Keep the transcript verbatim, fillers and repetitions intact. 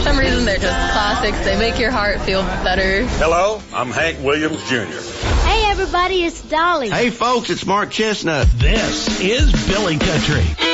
some reason, they're just classics. They make your heart feel better. Hello, I'm Hank Williams Junior Hey, everybody, it's Dolly. Hey, folks, it's Mark Chestnut. This is Billy Country.